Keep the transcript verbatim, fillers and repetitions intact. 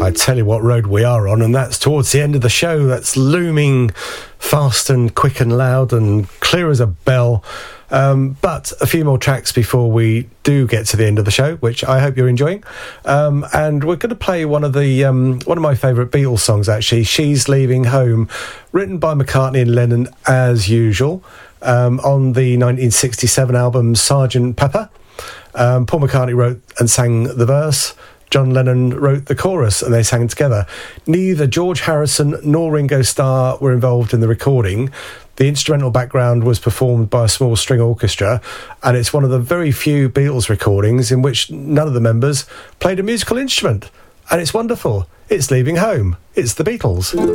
I tell you what road we are on, and that's towards the end of the show. That's looming fast and quick and loud and clear as a bell. Um, but a few more tracks before we do get to the end of the show, which I hope you're enjoying. Um, and we're going to play one of the um, one of my favourite Beatles songs, actually. She's Leaving Home, written by McCartney and Lennon as usual, um, on the nineteen sixty-seven album Sergeant Pepper. Um, Paul McCartney wrote and sang the verse. John Lennon wrote the chorus and they sang together. Neither George Harrison nor Ringo Starr were involved in the recording. The instrumental background was performed by a small string orchestra, and it's one of the very few Beatles recordings in which none of the members played a musical instrument. And it's wonderful. It's Leaving Home. It's the Beatles.